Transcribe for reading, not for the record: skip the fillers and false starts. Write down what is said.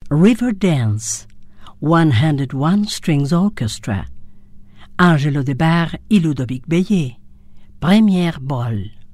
River Dance, One-Handed One-Strings Orchestra, Angelo De Bar y Ludovic Bellé, Première Bolle.